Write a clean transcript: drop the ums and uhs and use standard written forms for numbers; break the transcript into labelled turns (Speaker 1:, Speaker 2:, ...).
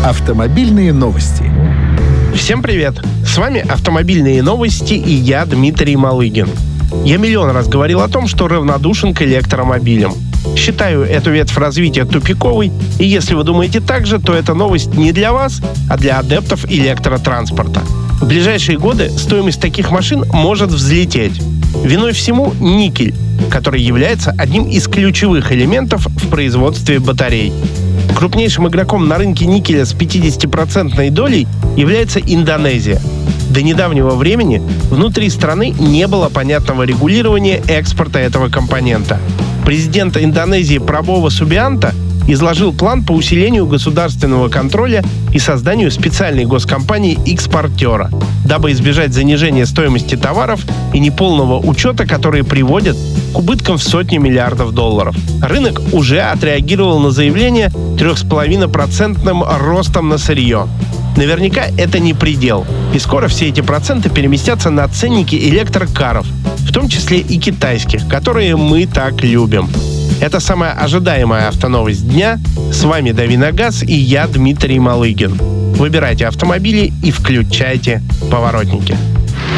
Speaker 1: Автомобильные новости.
Speaker 2: Всем привет! С вами «Автомобильные новости» и я, Дмитрий Малыгин. Я миллион раз говорил о том, что равнодушен к электромобилям. Считаю эту ветвь развития тупиковой, и если вы думаете так же, то эта новость не для вас, а для адептов электротранспорта. В ближайшие годы стоимость таких машин может взлететь. Виной всему никель, который является одним из ключевых элементов в производстве батарей. Крупнейшим игроком на рынке никеля с 50% долей является Индонезия. До недавнего времени внутри страны не было понятного регулирования экспорта этого компонента. Президент Индонезии Прабово Субианто изложил план по усилению государственного контроля и созданию специальной госкомпании-экспортера, дабы избежать занижения стоимости товаров и неполного учета, которые приводят к убыткам в сотни миллиардов долларов. Рынок уже отреагировал на заявление 3,5% ростом на сырье. Наверняка это не предел, и скоро все эти проценты переместятся на ценники электрокаров, в том числе и китайских, которые мы так любим. Это самая ожидаемая автоновость дня. С вами Дави на газ и я, Дмитрий Малыгин. Выбирайте автомобили и включайте поворотники.